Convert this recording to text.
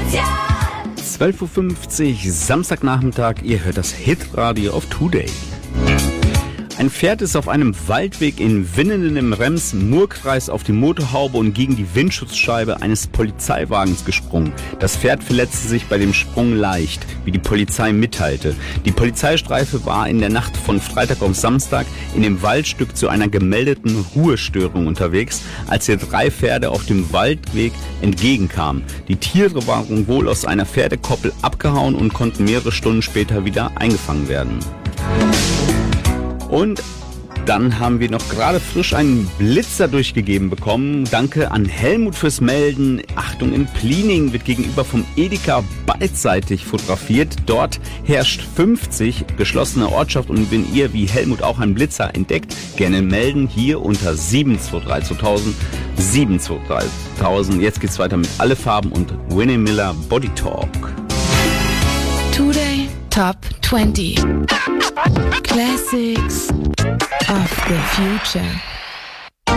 12.50 Uhr, Samstagnachmittag, ihr hört das Hitradio auf Today. Ein Pferd ist auf einem Waldweg in Winnenden im Rems-Murr-Kreis auf die Motorhaube und gegen die Windschutzscheibe eines Polizeiwagens gesprungen. Das Pferd verletzte sich bei dem Sprung leicht, wie die Polizei mitteilte. Die Polizeistreife war in der Nacht von Freitag auf Samstag in dem Waldstück zu einer gemeldeten Ruhestörung unterwegs, als ihr 3 Pferde auf dem Waldweg entgegenkamen. Die Tiere waren wohl aus einer Pferdekoppel abgehauen und konnten mehrere Stunden später wieder eingefangen werden. Und dann haben wir noch gerade frisch einen Blitzer durchgegeben bekommen. Danke an Helmut fürs Melden. Achtung, in Pliening wird gegenüber vom Edeka beidseitig fotografiert. Dort herrscht 50, geschlossene Ortschaft. Und wenn ihr wie Helmut auch einen Blitzer entdeckt, gerne melden hier unter 723 2000. 723 2000. Jetzt geht's weiter mit Alle Farben und Winnie Miller Body Talk. Today Top 20 Classics of the Future.